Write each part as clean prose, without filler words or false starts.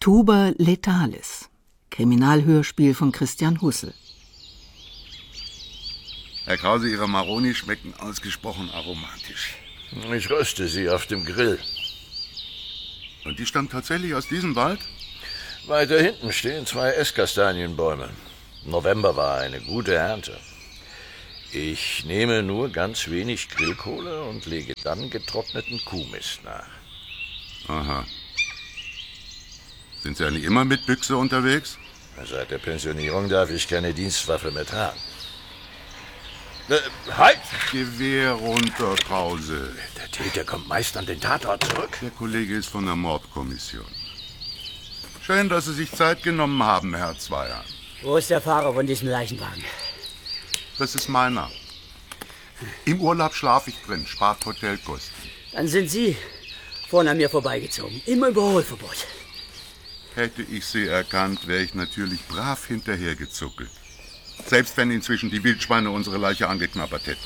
Tuber Letalis, Kriminalhörspiel von Christian Hussel. Herr Krause, Ihre Maroni schmecken ausgesprochen aromatisch. Ich röste sie auf dem Grill. Und die stammt tatsächlich aus diesem Wald? Weiter hinten stehen 2 Esskastanienbäume. November war eine gute Ernte. Ich nehme nur ganz wenig Grillkohle und lege dann getrockneten Kuhmist nach. Aha. Sind Sie eigentlich immer mit Büchse unterwegs? Seit der Pensionierung darf ich keine Dienstwaffe mehr tragen. Halt! Gewehr runter, Krause. Der Täter kommt meist an den Tatort zurück. Der Kollege ist von der Mordkommission. Schön, dass Sie sich Zeit genommen haben, Herr Zweier. Wo ist der Fahrer von diesem Leichenwagen? Das ist meiner. Im Urlaub schlafe ich drin, spart Hotelkosten. Dann sind Sie vorne an mir vorbeigezogen. Im Überholverbot. Hätte ich Sie erkannt, wäre ich natürlich brav hinterhergezuckelt. Selbst wenn inzwischen die Wildschweine unsere Leiche angeknabbert hätten.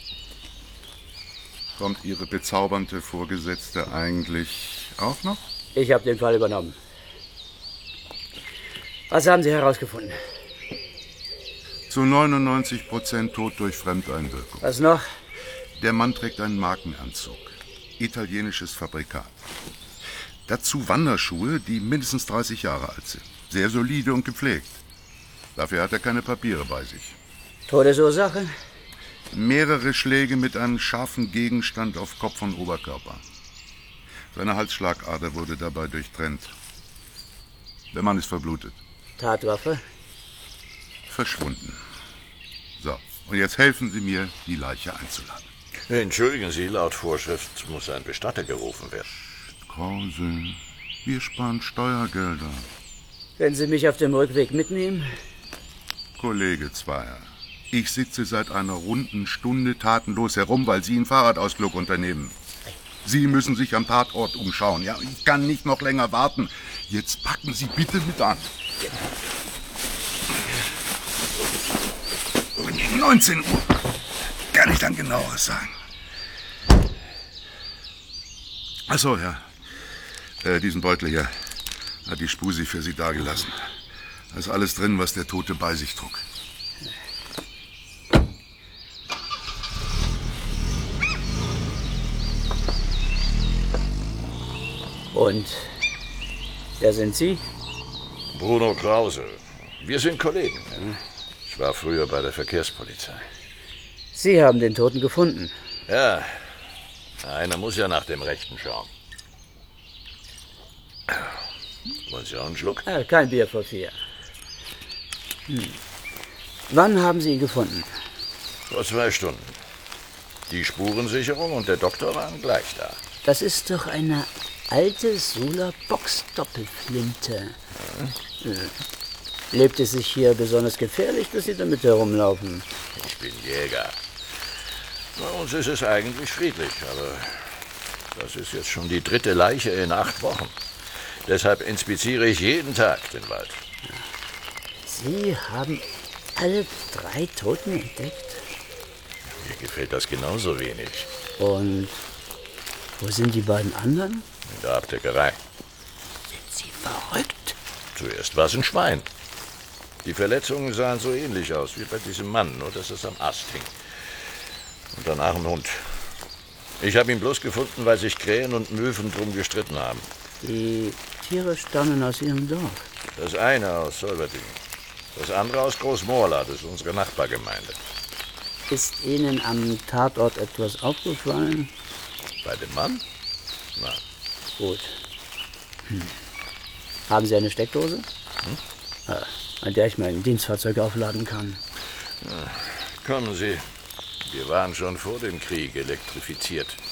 Kommt Ihre bezaubernde Vorgesetzte eigentlich auch noch? Ich habe den Fall übernommen. Was haben Sie herausgefunden? Zu 99% tot durch Fremdeinwirkung. Was noch? Der Mann trägt einen Markenanzug. Italienisches Fabrikat. Dazu Wanderschuhe, die mindestens 30 Jahre alt sind. Sehr solide und gepflegt. Dafür hat er keine Papiere bei sich. Todesursache? Mehrere Schläge mit einem scharfen Gegenstand auf Kopf und Oberkörper. Seine Halsschlagader wurde dabei durchtrennt. Der Mann ist verblutet. Tatwaffe? Verschwunden. So, und jetzt helfen Sie mir, die Leiche einzuladen. Entschuldigen Sie, laut Vorschrift muss ein Bestatter gerufen werden. Krause, wir sparen Steuergelder. Wenn Sie mich auf dem Rückweg mitnehmen? Kollege Zweier, ich sitze seit einer runden Stunde tatenlos herum, weil Sie einen Fahrradausflug unternehmen. Sie müssen sich am Tatort umschauen. Ja, ich kann nicht noch länger warten. Jetzt packen Sie bitte mit an. 19 Uhr. Kann ich dann genaueres sagen? Ach so, ja. Diesen Beutel hier hat die Spusi für Sie dagelassen. Da ist alles drin, was der Tote bei sich trug. Und wer sind Sie? Bruno Krause. Wir sind Kollegen. Ich war früher bei der Verkehrspolizei. Sie haben den Toten gefunden. Ja, einer muss ja nach dem Rechten schauen. Wollen Sie auch einen Schluck? Kein Bier vor 4. Wann haben Sie ihn gefunden? Vor 2 Stunden. Die Spurensicherung und der Doktor waren gleich da. Das ist doch eine alte Suler Boxdoppelflinte. Lebt es sich hier besonders gefährlich, dass Sie damit herumlaufen? Ich bin Jäger. Bei uns ist es eigentlich friedlich, aber das ist jetzt schon die 3. Leiche in 8 Wochen. Deshalb inspiziere ich jeden Tag den Wald. Sie haben alle 3 Toten entdeckt? Mir gefällt das genauso wenig. Und wo sind die beiden anderen? In der Abdeckerei. Sind Sie verrückt? Zuerst war es ein Schwein. Die Verletzungen sahen so ähnlich aus wie bei diesem Mann, nur dass es am Ast hing. Und danach ein Hund. Ich habe ihn bloß gefunden, weil sich Krähen und Möwen drum gestritten haben. Die Tiere stammen aus Ihrem Dorf. Das eine aus Solverdingen, das andere aus Großmorla, das ist unsere Nachbargemeinde. Ist Ihnen am Tatort etwas aufgefallen? Bei dem Mann? Nein. Gut. Haben Sie eine Steckdose? An der ich mein Dienstfahrzeug aufladen kann. Ja, kommen Sie. Wir waren schon vor dem Krieg elektrifiziert.